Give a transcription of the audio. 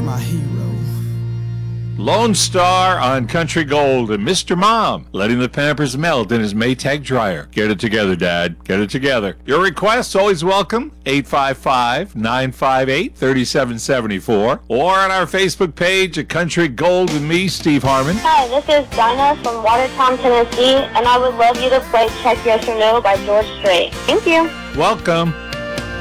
my hero. Lone Star on Country Gold and Mr. Mom letting the Pampers melt in his Maytag dryer. Get it together, Dad. Get it together. Your requests always welcome. 855-958-3774 or on our Facebook page at Country Gold with me, Steve Harmon. Hi, this is Dinah from Watertown, Tennessee, and I would love you to play Check Yes or No by George Strait. Thank you. Welcome.